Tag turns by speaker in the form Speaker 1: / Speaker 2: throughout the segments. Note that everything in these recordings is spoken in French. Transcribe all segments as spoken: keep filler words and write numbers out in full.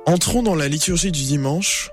Speaker 1: Entrons dans la liturgie du dimanche,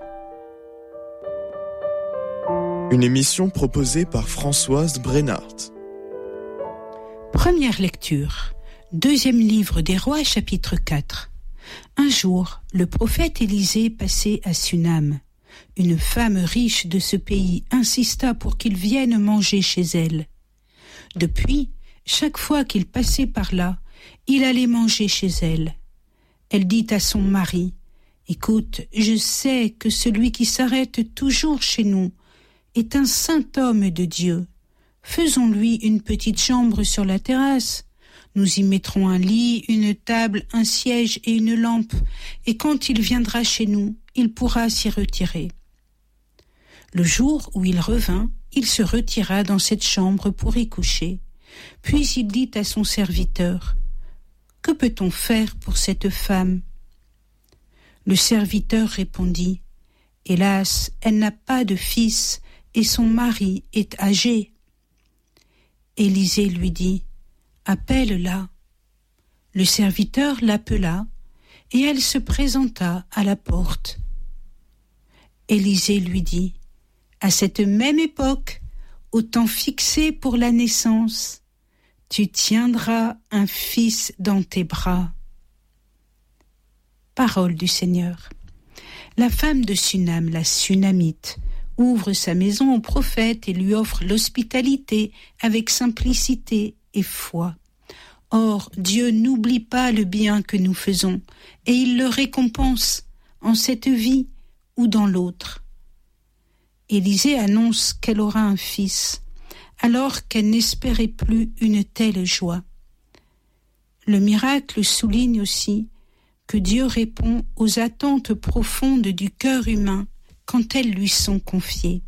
Speaker 1: une émission proposée par Françoise Brennart.
Speaker 2: Première lecture, deuxième livre des Rois, chapitre quatre. Un jour, le prophète Élisée passait à Sunam. Une femme riche de ce pays insista pour qu'il vienne manger chez elle. Depuis, chaque fois qu'il passait par là, il allait manger chez elle. Elle dit à son mari: « Écoute, je sais que celui qui s'arrête toujours chez nous est un saint homme de Dieu. Faisons-lui une petite chambre sur la terrasse. Nous y mettrons un lit, une table, un siège et une lampe, et quand il viendra chez nous, il pourra s'y retirer. » Le jour où il revint, il se retira dans cette chambre pour y coucher. Puis il dit à son serviteur: « Que peut-on faire pour cette femme ?» Le serviteur répondit: « Hélas, elle n'a pas de fils et son mari est âgé. » Élisée lui dit: « Appelle-la. » Le serviteur l'appela et elle se présenta à la porte. Élisée lui dit: « À cette même époque, au temps fixé pour la naissance, tu tiendras un fils dans tes bras. » Parole du Seigneur. La femme de Sunam, la Sunamite, ouvre sa maison au prophète et lui offre l'hospitalité avec simplicité et foi. Or, Dieu n'oublie pas le bien que nous faisons et il le récompense en cette vie ou dans l'autre. Élisée annonce qu'elle aura un fils, alors qu'elle n'espérait plus une telle joie. Le miracle souligne aussi que Dieu répond aux attentes profondes du cœur humain quand elles lui sont confiées.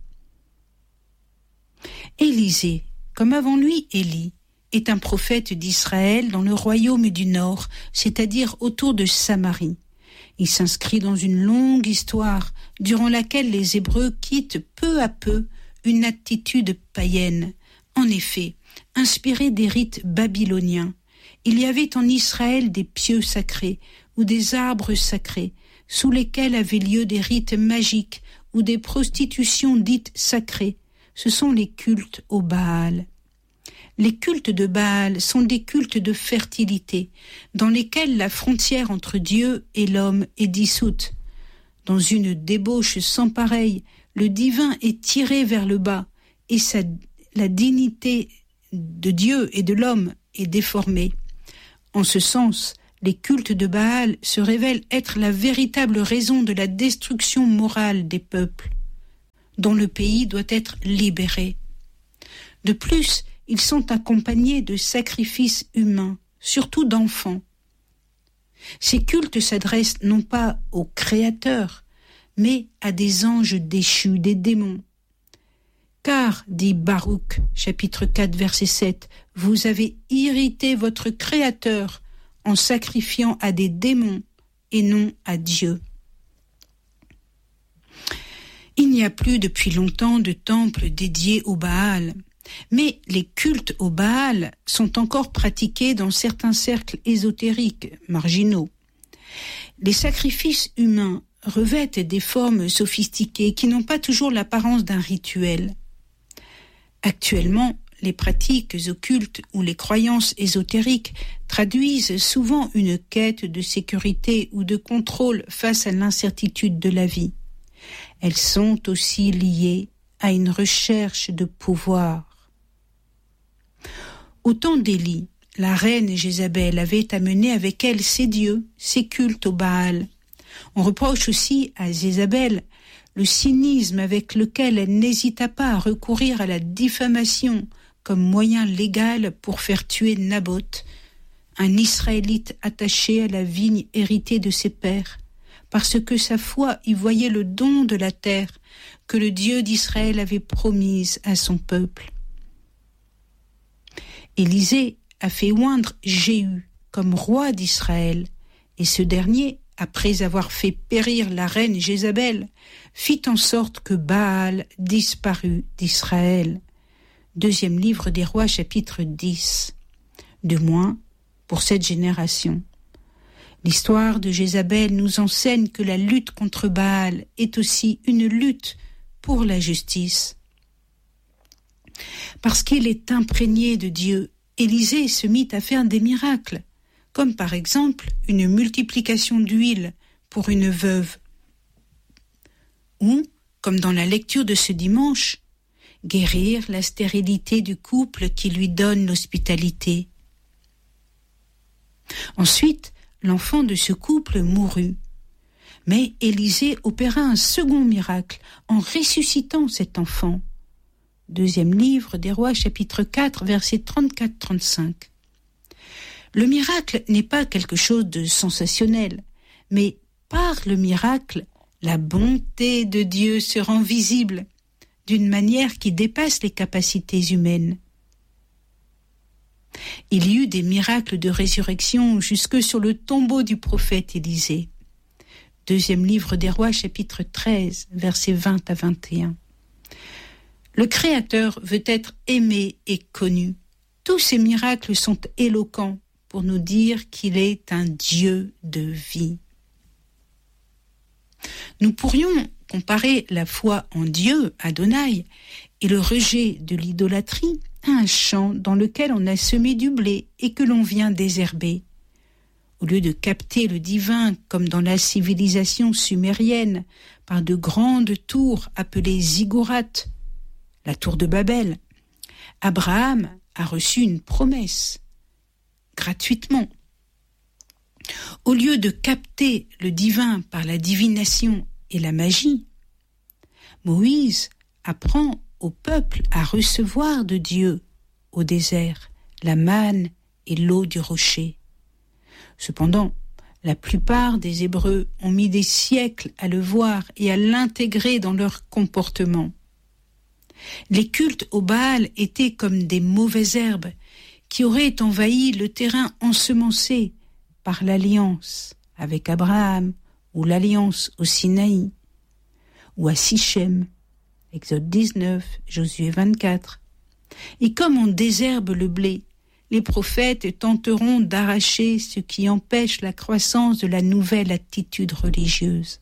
Speaker 2: Élisée, comme avant lui Élie, est un prophète d'Israël dans le royaume du Nord, c'est-à-dire autour de Samarie. Il s'inscrit dans une longue histoire durant laquelle les Hébreux quittent peu à peu une attitude païenne. En effet, inspirés des rites babyloniens, il y avait en Israël des pieux sacrés ou des arbres sacrés sous lesquels avaient lieu des rites magiques ou des prostitutions dites sacrées. Ce sont les cultes au Baal. Les cultes de Baal sont des cultes de fertilité, dans lesquels la frontière entre Dieu et l'homme est dissoute. Dans une débauche sans pareille, le divin est tiré vers le bas, et sa, la dignité de Dieu et de l'homme est déformée. En ce sens, les cultes de Baal se révèlent être la véritable raison de la destruction morale des peuples, dont le pays doit être libéré. De plus, ils sont accompagnés de sacrifices humains, surtout d'enfants. Ces cultes s'adressent non pas au Créateur, mais à des anges déchus, des démons. Car, dit Baruch, chapitre quatre, verset sept, « Vous avez irrité votre Créateur en sacrifiant à des démons et non à Dieu. » Il n'y a plus depuis longtemps de temple dédié au Baal, mais les cultes au Baal sont encore pratiqués dans certains cercles ésotériques marginaux. Les sacrifices humains revêtent des formes sophistiquées qui n'ont pas toujours l'apparence d'un rituel. Actuellement, les pratiques occultes ou les croyances ésotériques traduisent souvent une quête de sécurité ou de contrôle face à l'incertitude de la vie. Elles sont aussi liées à une recherche de pouvoir. Au temps d'Élie, la reine Jézabel avait amené avec elle ses dieux, ses cultes au Baal. On reproche aussi à Jézabel le cynisme avec lequel elle n'hésita pas à recourir à la diffamation comme moyen légal pour faire tuer Naboth, un Israélite attaché à la vigne héritée de ses pères, parce que sa foi y voyait le don de la terre que le Dieu d'Israël avait promise à son peuple. Élisée a fait oindre Jéhu comme roi d'Israël, et ce dernier, après avoir fait périr la reine Jézabel, fit en sorte que Baal disparut d'Israël. Deuxième livre des Rois, chapitre dix. Du moins, pour cette génération. L'histoire de Jézabel nous enseigne que la lutte contre Baal est aussi une lutte pour la justice. Parce qu'il est imprégné de Dieu, Élisée se mit à faire des miracles, comme par exemple une multiplication d'huile pour une veuve, ou, comme dans la lecture de ce dimanche, guérir la stérilité du couple qui lui donne l'hospitalité. Ensuite, l'enfant de ce couple mourut. Mais Élisée opéra un second miracle en ressuscitant cet enfant. Deuxième livre des Rois, chapitre quatre, versets trente-quatre à trente-cinq. Le miracle n'est pas quelque chose de sensationnel, mais par le miracle, la bonté de Dieu se rend visible d'une manière qui dépasse les capacités humaines. Il y eut des miracles de résurrection jusque sur le tombeau du prophète Élisée. Deuxième livre des Rois, chapitre treize, versets vingt à vingt et un. Le Créateur veut être aimé et connu. Tous ces miracles sont éloquents pour nous dire qu'il est un Dieu de vie. Nous pourrions comparer la foi en Dieu, Adonai, et le rejet de l'idolâtrie à un champ dans lequel on a semé du blé et que l'on vient désherber. Au lieu de capter le divin comme dans la civilisation sumérienne par de grandes tours appelées ziggourats, la tour de Babel, Abraham a reçu une promesse, gratuitement. Au lieu de capter le divin par la divination et la magie, Moïse apprend au peuple à recevoir de Dieu au désert la manne et l'eau du rocher. Cependant, la plupart des Hébreux ont mis des siècles à le voir et à l'intégrer dans leur comportement. Les cultes au Baal étaient comme des mauvaises herbes qui auraient envahi le terrain ensemencé par l'alliance avec Abraham ou l'alliance au Sinaï ou à Sichem, Exode dix-neuf, Josué vingt-quatre. Et comme on désherbe le blé, les prophètes tenteront d'arracher ce qui empêche la croissance de la nouvelle attitude religieuse.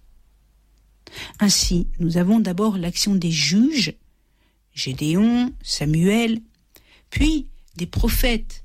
Speaker 2: Ainsi, nous avons d'abord l'action des juges, Gédéon, Samuel, puis des prophètes,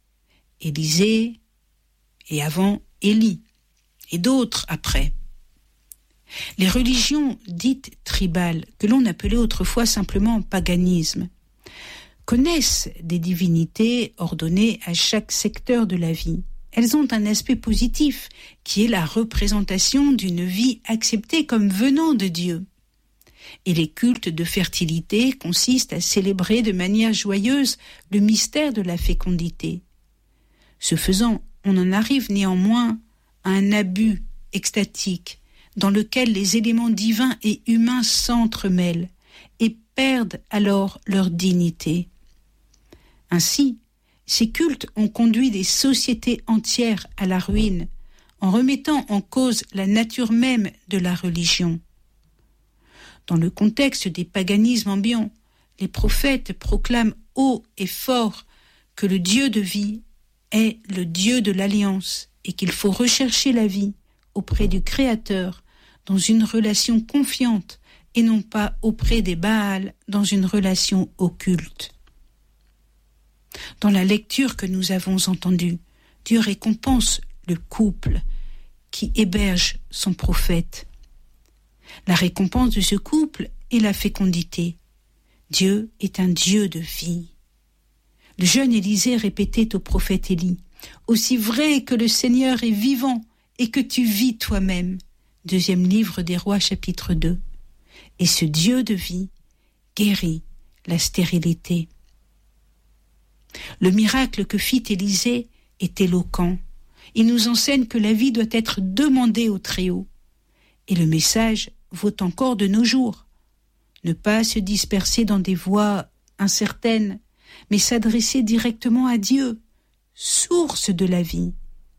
Speaker 2: Élisée et avant Élie, et d'autres après. Les religions dites tribales, que l'on appelait autrefois simplement paganisme, connaissent des divinités ordonnées à chaque secteur de la vie. Elles ont un aspect positif, qui est la représentation d'une vie acceptée comme venant de Dieu. Et les cultes de fertilité consistent à célébrer de manière joyeuse le mystère de la fécondité. Ce faisant, on en arrive néanmoins à un abus extatique dans lequel les éléments divins et humains s'entremêlent et perdent alors leur dignité. Ainsi, ces cultes ont conduit des sociétés entières à la ruine en remettant en cause la nature même de la religion. Dans le contexte des paganismes ambiants, les prophètes proclament haut et fort que le Dieu de vie est le Dieu de l'alliance et qu'il faut rechercher la vie auprès du Créateur dans une relation confiante et non pas auprès des Baals dans une relation occulte. Dans la lecture que nous avons entendue, Dieu récompense le couple qui héberge son prophète. La récompense de ce couple est la fécondité. Dieu est un Dieu de vie. Le jeune Élisée répétait au prophète Élie, « Aussi vrai que le Seigneur est vivant et que tu vis toi-même. » Deuxième livre des Rois, chapitre deux. Et ce Dieu de vie guérit la stérilité. Le miracle que fit Élisée est éloquent. Il nous enseigne que la vie doit être demandée au Très-Haut. Et le message vaut encore de nos jours. Ne pas se disperser dans des voies incertaines, mais s'adresser directement à Dieu, source de la vie.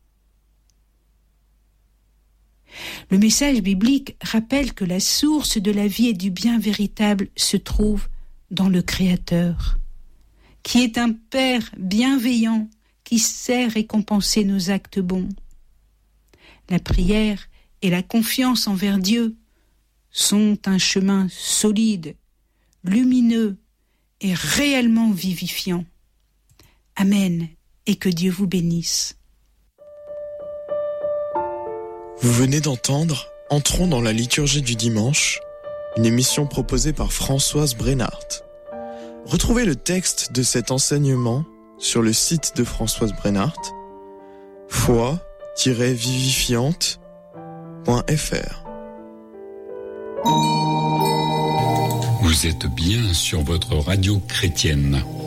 Speaker 2: Le message biblique rappelle que la source de la vie et du bien véritable se trouve dans le Créateur, qui est un Père bienveillant qui sait récompenser nos actes bons. La prière et la confiance envers Dieu sont un chemin solide, lumineux et réellement vivifiant. Amen, et que Dieu vous bénisse.
Speaker 1: Vous venez d'entendre Entrons dans la liturgie du dimanche, une émission proposée par Françoise Brenhardt. Retrouvez le texte de cet enseignement sur le site de Françoise Brenhardt, foi tiret vivifiante point f r.
Speaker 3: Vous êtes bien sur votre radio chrétienne.